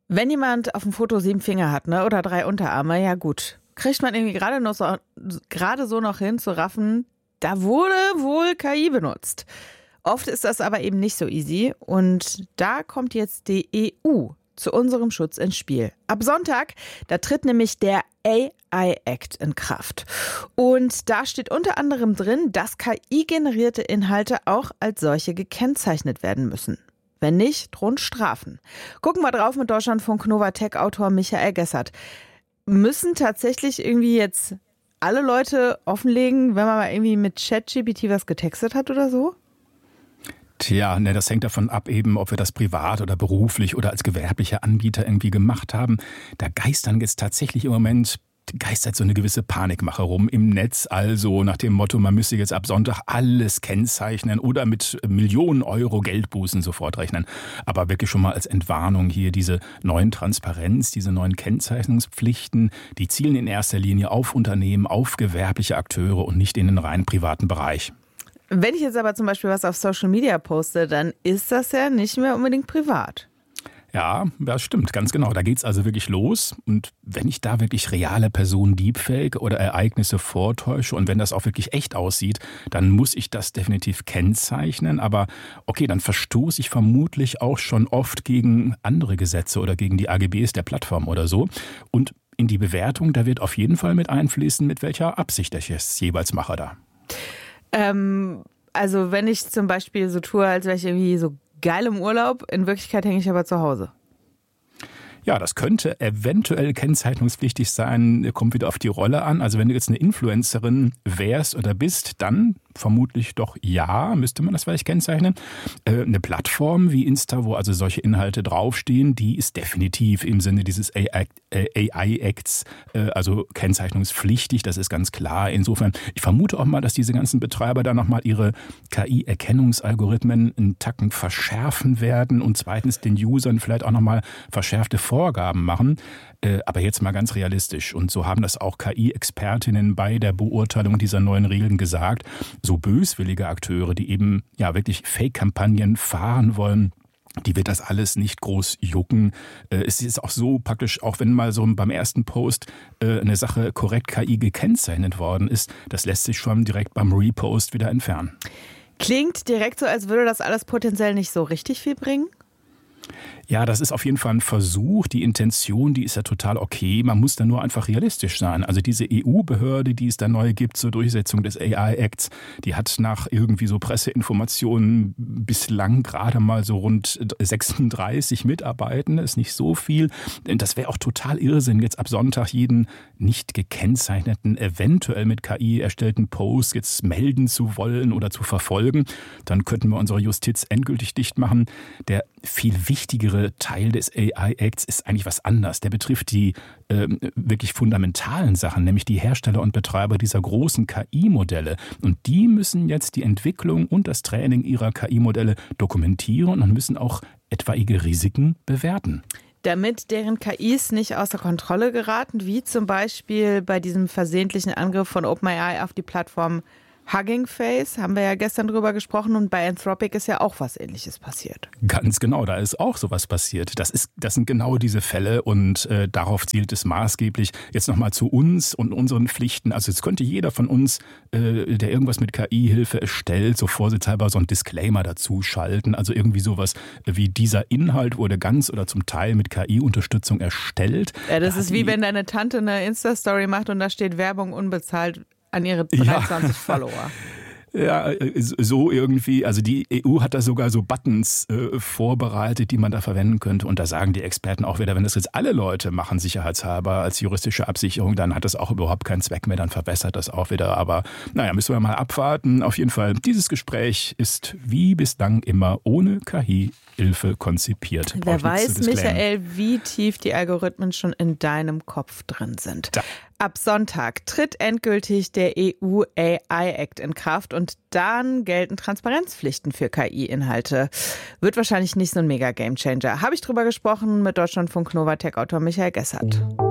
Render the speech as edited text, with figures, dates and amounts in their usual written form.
Wenn jemand auf dem Foto 7 Finger hat, ne, oder 3 Unterarme, ja gut, kriegt man irgendwie gerade so noch hin zu raffen, da wurde wohl KI benutzt. Oft ist das aber eben nicht so easy und da kommt jetzt die EU zu unserem Schutz ins Spiel. Ab Sonntag, da tritt nämlich der AI Act in Kraft. Und da steht unter anderem drin, dass KI-generierte Inhalte auch als solche gekennzeichnet werden müssen. Wenn nicht, drohen Strafen. Gucken wir drauf mit Deutschlandfunk Nova-Tech-Autor Michael Gessert. Müssen tatsächlich irgendwie jetzt alle Leute offenlegen, wenn man mal irgendwie mit ChatGPT was getextet hat oder so? Tja, das hängt davon ab eben, ob wir das privat oder beruflich oder als gewerblicher Anbieter irgendwie gemacht haben. Da geistern jetzt tatsächlich im Moment geistert so eine gewisse Panikmache rum im Netz. Also nach dem Motto, man müsse jetzt ab Sonntag alles kennzeichnen oder mit Millionen Euro Geldbußen sofort rechnen. Aber wirklich schon mal als Entwarnung hier diese neuen Transparenz, diese neuen Kennzeichnungspflichten, die zielen in erster Linie auf Unternehmen, auf gewerbliche Akteure und nicht in den rein privaten Bereich. Wenn ich jetzt aber zum Beispiel was auf Social Media poste, dann ist das ja nicht mehr unbedingt privat. Ja, das stimmt, ganz genau. Da geht's also wirklich los. Und wenn ich da wirklich reale Personen Deepfake oder Ereignisse vortäusche und wenn das auch wirklich echt aussieht, dann muss ich das definitiv kennzeichnen. Aber okay, dann verstoße ich vermutlich auch schon oft gegen andere Gesetze oder gegen die AGBs der Plattform oder so. Und in die Bewertung, da wird auf jeden Fall mit einfließen, mit welcher Absicht ich es jeweils mache da. Also wenn ich zum Beispiel so tue, als wäre ich irgendwie so geil im Urlaub, in Wirklichkeit hänge ich aber zu Hause. Ja, das könnte eventuell kennzeichnungspflichtig sein, kommt wieder auf die Rolle an. Also wenn du jetzt eine Influencerin wärst oder bist, dann vermutlich doch ja, müsste man das vielleicht kennzeichnen. Eine Plattform wie Insta, wo also solche Inhalte draufstehen, die ist definitiv im Sinne dieses AI-Acts, also kennzeichnungspflichtig, das ist ganz klar. Insofern, ich vermute auch mal, dass diese ganzen Betreiber da nochmal ihre KI-Erkennungsalgorithmen einen Tacken verschärfen werden und zweitens den Usern vielleicht auch nochmal verschärfte Vorgaben machen. Aber jetzt mal ganz realistisch. Und so haben das auch KI-Expertinnen bei der Beurteilung dieser neuen Regeln gesagt. So böswillige Akteure, die eben ja wirklich Fake-Kampagnen fahren wollen, die wird das alles nicht groß jucken. Es ist auch so praktisch, auch wenn mal so beim ersten Post eine Sache korrekt KI gekennzeichnet worden ist, das lässt sich schon direkt beim Repost wieder entfernen. Klingt direkt so, als würde das alles potenziell nicht so richtig viel bringen? Ja, das ist auf jeden Fall ein Versuch. Die Intention, die ist ja total okay. Man muss da nur einfach realistisch sein. Also diese EU-Behörde, die es da neu gibt zur Durchsetzung des AI-Acts, die hat nach irgendwie so Presseinformationen bislang gerade mal so rund 36 Mitarbeitende. Ist nicht so viel. Das wäre auch total Irrsinn, jetzt ab Sonntag jeden nicht gekennzeichneten, eventuell mit KI erstellten Post jetzt melden zu wollen oder zu verfolgen. Dann könnten wir unsere Justiz endgültig dicht machen. Der viel wichtigere Teil des AI-Acts ist eigentlich was anderes. Der betrifft die wirklich fundamentalen Sachen, nämlich die Hersteller und Betreiber dieser großen KI-Modelle. Und die müssen jetzt die Entwicklung und das Training ihrer KI-Modelle dokumentieren und müssen auch etwaige Risiken bewerten. Damit deren KIs nicht außer Kontrolle geraten, wie zum Beispiel bei diesem versehentlichen Angriff von OpenAI auf die Plattform Hugging Face, haben wir ja gestern drüber gesprochen und bei Anthropic ist ja auch was Ähnliches passiert. Ganz genau, da ist auch sowas passiert. Das sind genau diese Fälle und darauf zielt es maßgeblich. Jetzt nochmal zu uns und unseren Pflichten. Also jetzt könnte jeder von uns, der irgendwas mit KI-Hilfe erstellt, so vorsichtshalber so ein Disclaimer dazu schalten. Also irgendwie sowas wie dieser Inhalt wurde ganz oder zum Teil mit KI-Unterstützung erstellt. Ja, das ist wie wenn deine Tante eine Insta-Story macht und da steht Werbung unbezahlt an ihre 23 Follower. Ja, so irgendwie. Also die EU hat da sogar so Buttons vorbereitet, die man da verwenden könnte. Und da sagen die Experten auch wieder, wenn das jetzt alle Leute machen, sicherheitshalber als juristische Absicherung, dann hat das auch überhaupt keinen Zweck mehr, dann verbessert das auch wieder. Aber naja, müssen wir mal abwarten. Auf jeden Fall, dieses Gespräch ist wie bislang immer ohne KI-Hilfe konzipiert. Wer weiß, Michael, wie tief die Algorithmen schon in deinem Kopf drin sind. Da. Ab Sonntag tritt endgültig der EU-AI-Act in Kraft und dann gelten Transparenzpflichten für KI-Inhalte. Wird wahrscheinlich nicht so ein Mega-Gamechanger. Habe ich drüber gesprochen mit Deutschlandfunk Nova-Tech-Autor Michael Gessert.